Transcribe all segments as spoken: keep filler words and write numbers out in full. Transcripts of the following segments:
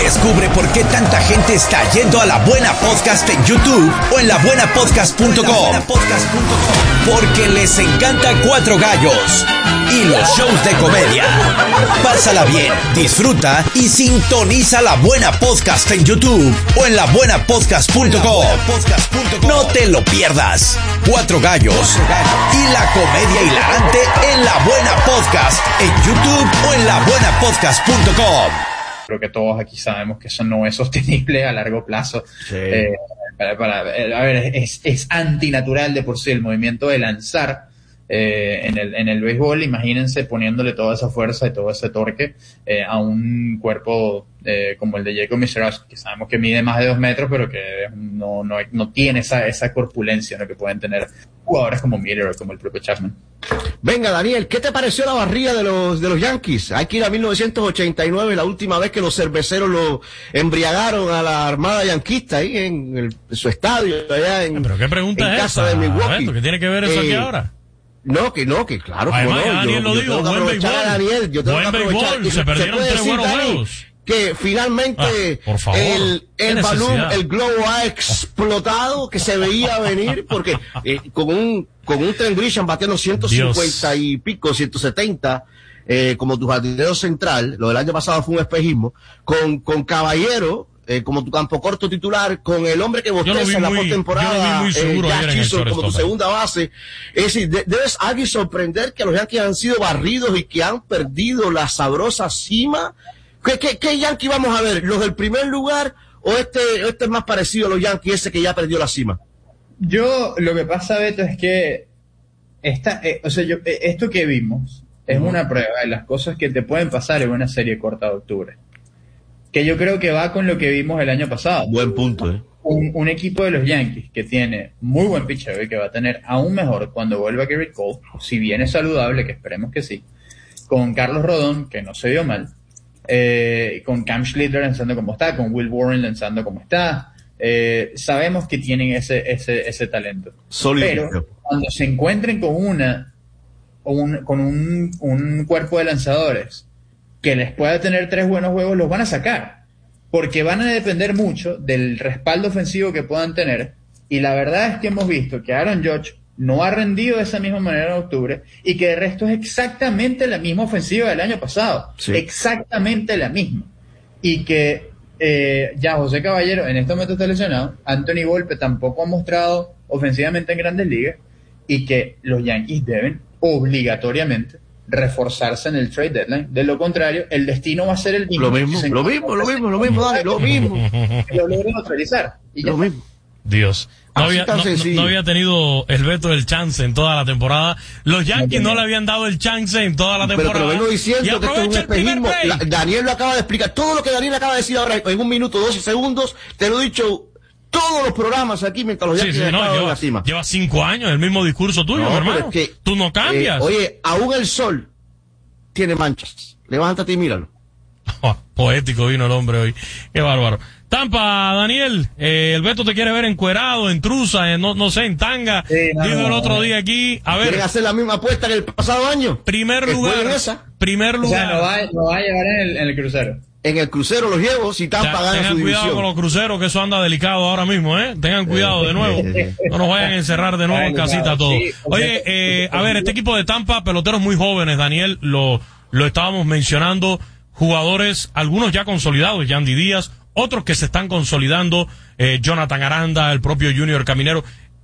Descubre por qué tanta gente está yendo a La Buena Podcast en YouTube o en la buena podcast punto com. Porque les encanta Cuatro Gallos y los shows de comedia. Pásala bien, disfruta y sintoniza La Buena Podcast en YouTube o en la buena podcast punto com. No te lo pierdas. Cuatro Gallos y la comedia hilarante en La Buena Podcast en YouTube o en la buena podcast punto com. Creo que todos aquí sabemos que eso no es sostenible a largo plazo. Sí. Eh, para, para, a ver, es, es antinatural de por sí el movimiento de lanzar eh, en el en el béisbol. Imagínense poniéndole toda esa fuerza y todo ese torque eh, a un cuerpo eh, como el de Jacob Misiorowski, que sabemos que mide más de dos metros, pero que no no no tiene esa esa corpulencia, ¿no?, que pueden tener jugadores como Miller o como el propio Chapman. Venga, Daniel, ¿qué te pareció la barrida de los de los Yankees? Hay que ir a mil novecientos ochenta y nueve, la última vez que los cerveceros lo embriagaron a la armada yanquista ahí en, el, en su estadio allá en, ¿Pero qué pregunta en es casa esa, de Milwaukee. Beto? ¿Qué tiene que ver eso eh, aquí ahora? No, que no, que claro, Además, como no, Daniel yo, lo yo digo, tengo que buen aprovechar béisbol. a Daniel, yo tengo Buen que aprovechar. béisbol, se perdieron tres decir, buenos Dani, juegos. Que finalmente ah, por favor, el, el balón, el globo ha explotado, que se veía venir, porque eh, con un con un Trent Grisham bateando ciento cincuenta Dios. Y pico, ciento setenta, eh, como tu jardinero central, lo del año pasado fue un espejismo, con, con Caballero, eh, como tu campo corto titular, con el hombre que bosteza en la postemporada, eh, Jack Chisholm como tu segunda base. Es decir, de, debes alguien sorprender que los Yankees han sido barridos y que han perdido la sabrosa cima. ¿Qué, qué, qué Yankee vamos a ver? ¿Los del primer lugar o este, este es más parecido a los Yankees, ese que ya perdió la cima? Yo, lo que pasa, Beto, es que esta, eh, o sea, yo, eh, esto que vimos es uh-huh. una prueba de las cosas que te pueden pasar en una serie corta de octubre. Que yo creo que va con lo que vimos el año pasado. Buen punto, ¿eh? Un, un equipo de los Yankees que tiene muy buen pitcheo y que va a tener aún mejor cuando vuelva Gerrit Cole, si bien es saludable, que esperemos que sí, con Carlos Rodón, que no se vio mal, eh, con Cam Schlitter lanzando como está, con Will Warren lanzando como está. Eh, sabemos que tienen ese ese ese talento. Solidito. Pero cuando se encuentren con una un, con un, un cuerpo de lanzadores que les pueda tener tres buenos juegos, los van a sacar, porque van a depender mucho del respaldo ofensivo que puedan tener. Y la verdad es que hemos visto que Aaron Judge no ha rendido de esa misma manera en octubre, y que de resto es exactamente la misma ofensiva del año pasado, sí. exactamente la misma, y que Eh, ya José Caballero en este momento está lesionado, Anthony Volpe tampoco ha mostrado ofensivamente en Grandes Ligas, y que los Yankees deben obligatoriamente reforzarse en el trade deadline. De lo contrario, el destino va a ser el mismo. Lo mismo, lo mismo, lo mismo, lo mismo, dale, lo mismo. Lo logren neutralizar. Y ya lo mismo. Dios. No había, no, no había tenido el Beto el chance en toda la temporada. Los Yankees no, no le habían dado el chance en toda la temporada. Pero te lo vengo diciendo que esto es un espejismo. La, Daniel lo acaba de explicar. Todo lo que Daniel acaba de decir ahora en un minuto, doce segundos, te lo he dicho todos los programas aquí mientras los Yankees sí, sí, no, estaban lleva, en la cima. Lleva cinco años el mismo discurso tuyo, no, mi hermano. Es que, tú no cambias. Eh, oye, aún el sol tiene manchas. Levántate y míralo. Oh, poético vino el hombre hoy. Qué bárbaro. Tampa, Daniel, eh, el Beto te quiere ver encuerado, en trusa, en, no, no sé, en tanga. Sí, no, Dijo el otro no, día aquí, a ver. ¿Quieren hacer la misma apuesta que el pasado año? Primer lugar. Esa? Primer lugar. O sea, no va, no va a llevar en el, en el crucero. En el crucero los llevo si Tampa gana su división. Tengan cuidado con los cruceros, que eso anda delicado ahora mismo, ¿eh? Tengan cuidado de nuevo. No nos vayan a encerrar de nuevo en casita todos. Oye, eh, a ver, este equipo de Tampa, peloteros muy jóvenes, Daniel, lo, lo estábamos mencionando, jugadores, algunos ya consolidados, Yandy Díaz, otros que se están consolidando, eh, Jonathan Aranda, el propio Junior Caminero.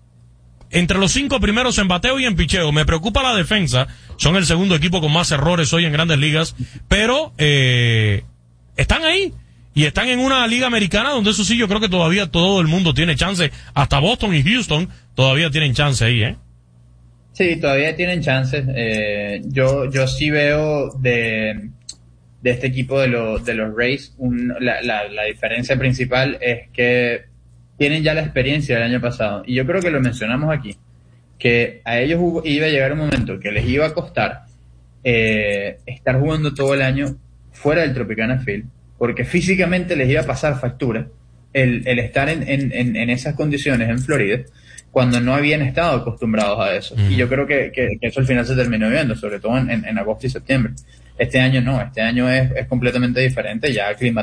Entre los cinco primeros en bateo y en picheo, me preocupa la defensa, son el segundo equipo con más errores hoy en Grandes Ligas, pero eh, están ahí, y están en una liga americana donde eso sí, yo creo que todavía todo el mundo tiene chance, hasta Boston y Houston todavía tienen chance ahí, ¿eh? Sí, todavía tienen chances. Eh, yo, yo sí veo de... de este equipo de, lo, de los Rays, un, la, la, la diferencia principal es que tienen ya la experiencia del año pasado, y yo creo que lo mencionamos aquí, que a ellos iba a llegar un momento que les iba a costar eh, estar jugando todo el año fuera del Tropicana Field, porque físicamente les iba a pasar factura el, el estar en, en, en esas condiciones en Florida, cuando no habían estado acostumbrados a eso. Mm. Y yo creo que, que, que eso al final se terminó viendo, sobre todo en, en, en agosto y septiembre. Este año no, este año es, es completamente diferente, ya clima